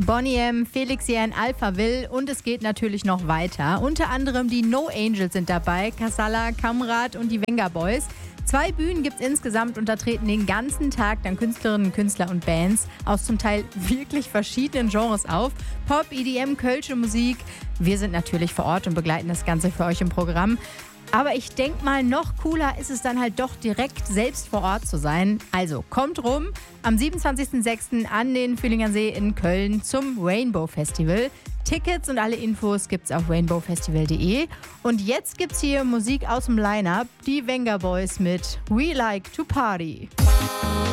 Boney M, Felix Jähn, Alpha Will und es geht natürlich noch weiter. Unter anderem die No Angels sind dabei, Casala, Kamrat und die Venga Boys. 2 Bühnen gibt es insgesamt und da treten den ganzen Tag dann Künstlerinnen, Künstler und Bands aus zum Teil wirklich verschiedenen Genres auf. Pop, EDM, kölsche Musik. Wir sind natürlich vor Ort und begleiten das Ganze für euch im Programm. Aber ich denke mal, noch cooler ist es dann halt doch direkt selbst vor Ort zu sein. Also kommt rum am 27.06. an den Fühlinger See in Köln zum Rainbow Festival. Tickets und alle Infos gibt's auf rainbowfestival.de. Und jetzt gibt's hier Musik aus dem Line-Up. Die Venga Boys mit We Like to Party.